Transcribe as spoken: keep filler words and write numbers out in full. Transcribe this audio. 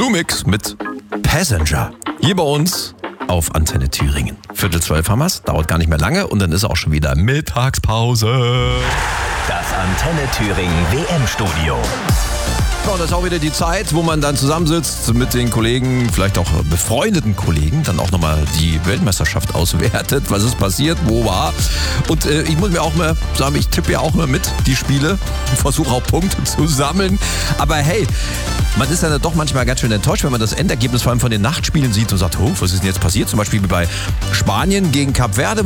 Blumix mit Passenger. Hier bei uns auf Antenne Thüringen. Viertel zwölf haben wir's, dauert gar nicht mehr lange und dann ist auch schon wieder Mittagspause. Das Antenne Thüringen W M-Studio. Ja, und das ist auch wieder die Zeit, wo man dann zusammensitzt mit den Kollegen, vielleicht auch befreundeten Kollegen, dann auch nochmal die Weltmeisterschaft auswertet, was ist passiert, wo war. Und äh, ich muss mir auch mal sagen, ich tippe ja auch mal mit die Spiele, versuche auch Punkte zu sammeln. Aber hey, man ist dann doch manchmal ganz schön enttäuscht, wenn man das Endergebnis vor allem von den Nachtspielen sieht und sagt, oh, was ist denn jetzt passiert? Zum Beispiel bei Spanien gegen Kap Verde.